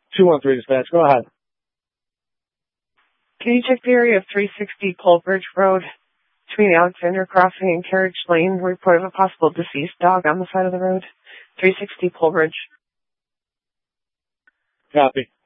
213 dispatch, go ahead. Can you check the area of 360 Coldbridge Road between Alexander Crossing and Carriage Lane? Report of a possible deceased dog on the side of the road. 360 Coldbridge. Copy.